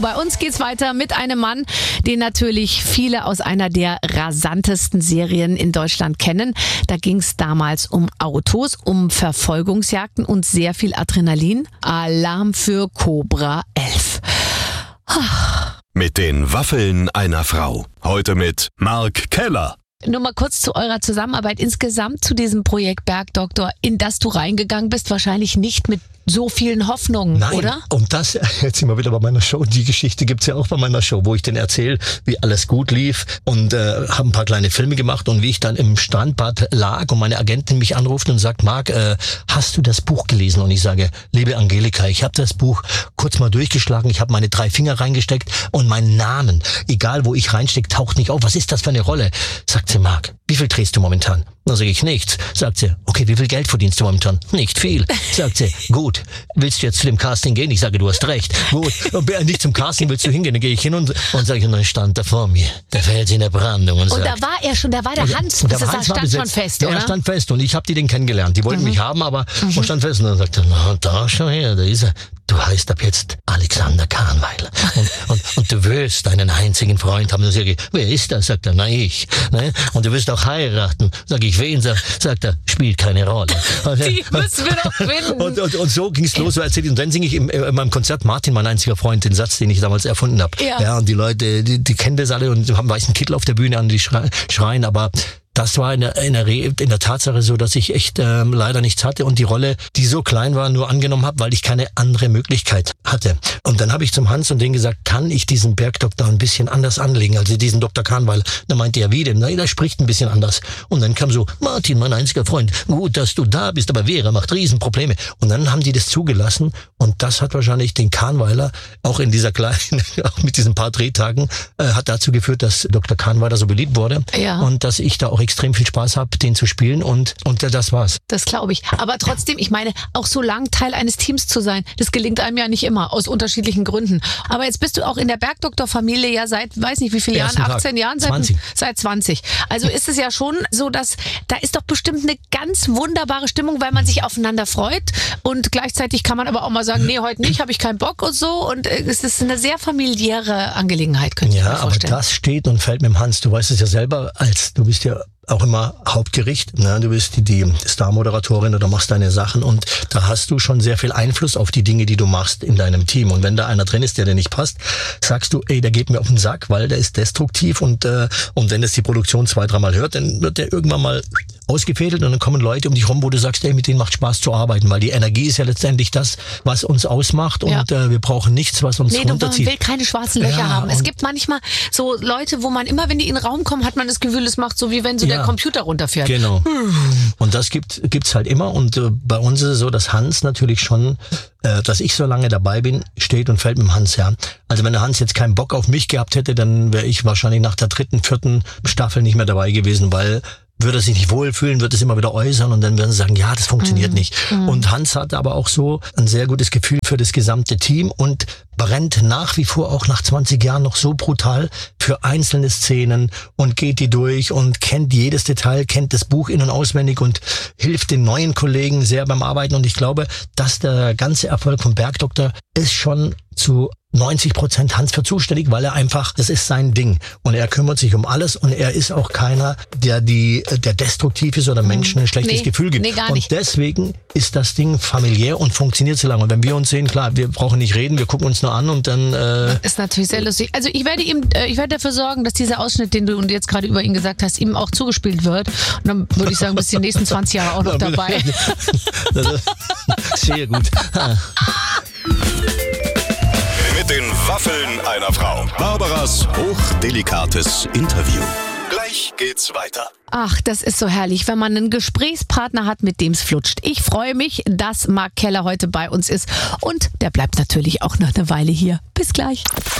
bei uns geht's weiter mit einem Mann, den natürlich viele aus einer der rasantesten Serien in Deutschland kennen. Da ging's damals um Autos, um Verfolgungsjagden und sehr viel Adrenalin. Alarm für Cobra 11. Mit den Waffeln einer Frau. Heute mit Mark Keller. Nur mal kurz zu eurer Zusammenarbeit insgesamt zu diesem Projekt Bergdoktor, in das du reingegangen bist, wahrscheinlich nicht mit so vielen Hoffnungen, Nein, oder? Und das, jetzt sind wir wieder bei meiner Show, die Geschichte gibt's ja auch bei meiner Show, wo ich dann erzähle, wie alles gut lief und habe ein paar kleine Filme gemacht und wie ich dann im Strandbad lag und meine Agentin mich anruft und sagt, Marc, hast du das Buch gelesen? Und ich sage, liebe Angelika, ich habe das Buch kurz mal durchgeschlagen, ich habe meine 3 Finger reingesteckt und meinen Namen, egal wo ich reinstecke, taucht nicht auf. Was ist das für eine Rolle? Sagt sie, Marc, wie viel drehst du momentan? Dann sage ich, nichts. Sagt sie, okay, wie viel Geld verdienst du momentan? Nicht viel. Sagt sie, gut, willst du jetzt zu dem Casting gehen? Ich sage, du hast recht. Gut, und nicht zum Casting, willst du hingehen? Dann gehe ich hin und sage, dann stand da vor mir, der fällt in der Brandung und sagt, da war er schon, da war der Hans, das stand schon fest, oder? Ja, er stand fest und ich habe den kennengelernt. Die wollten mich haben, aber und stand fest. Und dann sagt er, na, da schau her, da ist er. Du heißt ab jetzt Alexander Kahnweiler. Und du wirst einen einzigen Freund haben. Dann sage ich, wer ist das? Sagt er, na ich. Ne? Und du wirst auch heiraten. Sag ich, wen? Sagt er, spielt keine Rolle. Die müssen wir doch finden. Und so ging's los, so erzählt. Und dann singe ich in meinem Konzert Martin, mein einziger Freund, den Satz, den ich damals erfunden habe. Ja, und die Leute, die kennen das alle und haben einen weißen Kittel auf der Bühne an, die schreien, aber das war in der Tatsache so, dass ich echt leider nichts hatte und die Rolle, die so klein war, nur angenommen habe, weil ich keine andere Möglichkeit hatte. Und dann habe ich zum Hans und denen gesagt, kann ich diesen Bergdoktor ein bisschen anders anlegen, also diesen Dr. Kahnweiler. Dann meinte er, wie denn? Na, der spricht ein bisschen anders. Und dann kam so, Martin, mein einziger Freund, gut, dass du da bist, aber Vera macht Riesenprobleme. Und dann haben die das zugelassen und das hat wahrscheinlich den Kahnweiler, auch in dieser kleinen, auch mit diesen paar Drehtagen, hat dazu geführt, dass Dr. Kahnweiler so beliebt wurde. Ja. Und dass ich da auch extrem viel Spaß habe, den zu spielen und das war's. Das glaube ich. Aber trotzdem, ich meine, auch so lang Teil eines Teams zu sein, das gelingt einem ja nicht immer, aus unterschiedlichen Gründen. Aber jetzt bist du auch in der Bergdoktor-Familie ja seit, weiß nicht wie viele Jahren, 18 Jahren? 20. Seit 20. Also ist es ja schon so, dass da ist doch bestimmt eine ganz wunderbare Stimmung, weil man sich aufeinander freut und gleichzeitig kann man aber auch mal sagen, nee, heute nicht, habe ich keinen Bock und so und es ist eine sehr familiäre Angelegenheit, könnte ich mir vorstellen. Ja, aber das steht und fällt mit dem Hans. Du weißt es ja selber, du bist ja auch immer Hauptgericht, ne? Du bist die Star-Moderatorin oder machst deine Sachen und da hast du schon sehr viel Einfluss auf die Dinge, die du machst in deinem Team. Und wenn da einer drin ist, der dir nicht passt, sagst du, ey, der geht mir auf den Sack, weil der ist destruktiv und wenn es die Produktion 2-3 Mal hört, dann wird der irgendwann mal ausgefädelt und dann kommen Leute um dich rum, wo du sagst, ey, mit denen macht Spaß zu arbeiten, weil die Energie ist ja letztendlich das, was uns ausmacht und wir brauchen nichts, was uns runterzieht. Man will keine schwarzen Löcher haben. Es gibt manchmal so Leute, wo man immer, wenn die in den Raum kommen, hat man das Gefühl, es macht so, wie wenn so der Computer runterfährt. Genau. Und das gibt's halt immer und bei uns ist es so, dass Hans natürlich schon, dass ich so lange dabei bin, steht und fällt mit dem Hans, ja. Also wenn der Hans jetzt keinen Bock auf mich gehabt hätte, dann wäre ich wahrscheinlich nach der 3., 4. Staffel nicht mehr dabei gewesen, weil würde er sich nicht wohlfühlen, wird es immer wieder äußern und dann werden sie sagen, ja, das funktioniert nicht. Und Hans hat aber auch so ein sehr gutes Gefühl für das gesamte Team und brennt nach wie vor auch nach 20 Jahren noch so brutal für einzelne Szenen und geht die durch und kennt jedes Detail, kennt das Buch in- und auswendig und hilft den neuen Kollegen sehr beim Arbeiten und ich glaube, dass der ganze Erfolg vom Bergdoktor ist schon zu 90% Hans für zuständig, weil er einfach, das ist sein Ding und er kümmert sich um alles und er ist auch keiner, der destruktiv ist oder Menschen ein schlechtes Gefühl gibt. Nee, gar nicht. Und deswegen ist das Ding familiär und funktioniert so lange. Und wenn wir uns sehen, klar, wir brauchen nicht reden, wir gucken uns nur an und dann... ist natürlich sehr lustig. Also ich werde dafür sorgen, dass dieser Ausschnitt, den du jetzt gerade über ihn gesagt hast, ihm auch zugespielt wird. Und dann würde ich sagen, bis die nächsten 20 Jahre auch noch dabei. Sehr gut. Mit den Waffeln einer Frau. Barbaras hochdelikates Interview. Gleich geht's weiter. Ach, das ist so herrlich, wenn man einen Gesprächspartner hat, mit dem es flutscht. Ich freue mich, dass Mark Keller heute bei uns ist und der bleibt natürlich auch noch eine Weile hier. Bis gleich.